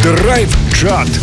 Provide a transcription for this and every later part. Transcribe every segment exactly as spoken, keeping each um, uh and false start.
Драйв-чат.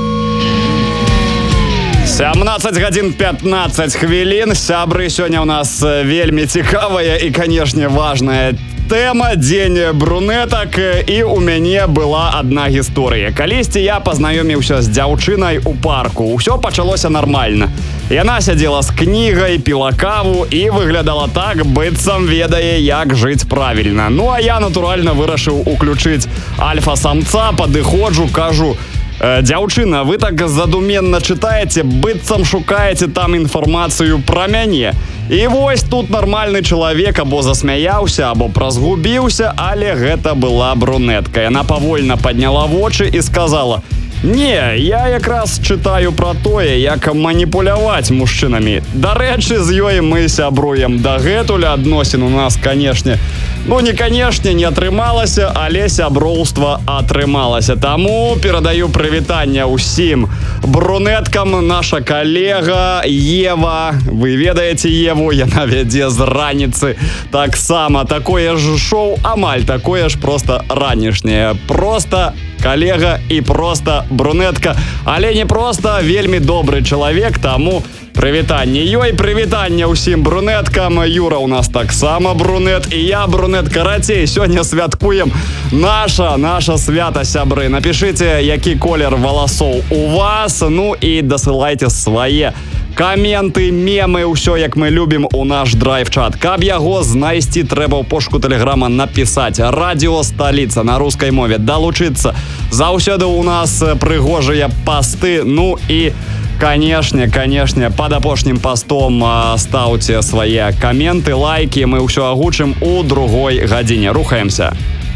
сямнаццаць гадзін пятнаццаць хвілін. Сябры, сёння ў нас вельмі цікавая і, канешне, важная тэма — дзень брунетак. І у мяне была адна гісторыя. Калісьці я пазнаёміўся з дзяўчынай у парку. Усё пачалося нармальна. Яна сядзела з кнігай, піла каву і выглядала так, быццам ведае, як жыць правільна. Ну, а я, натуральна, вырашыў уключыць альфа-самца, падыходжу, кажу: «Дзяўчына, вы так задуменна чытаеце, быццам шукаеце там інфармацыю пра мяне». І вось тут нармальны чалавек або засмяяўся, або празгубіўся, але гэта была брунетка. Яна павольна падняла вочы і сказала: «Не, я якраз чытаю пра тое, як маніпуляваць мужчынамі. Дарэчы, з ёй мы сябруем дагэтуль, адносін у нас, канешне, ну не канешне, не атрымалася, але сяброўства атрымалася. Таму перадаю прывітанне ўсім брунеткам. Наша калега Ева, вы ведаеце Еву, яна вядзе з раніцы таксама такое ж шоу, амаль такое ж, проста ранішняе. Проста калега і проста брунетка, але не проста, вельмі добры чалавек, таму прывітанне ёй, прывітанне ўсім брунеткам. Юра у нас таксама брунет, і я брунет. Карацей, сёння святкуем наша, наша свята, сябры. Напішыце, які колер валасоў у вас, ну і дасылайце свае каменты, мемы, ўсё, як мы любім, у наш драйв-чат. Каб яго знайсці, трэба ў пошуку тэлеграма напісаць «Радіо Сталіца» на рускай мове, далучыцца. Заўсёды ў нас прыгожыя пасты, ну і Канешне, канешне, пад апошнім пастом стаўце свае каменты, лайкі, мы ўсё агучым у другой гадзіне. Рухаемся.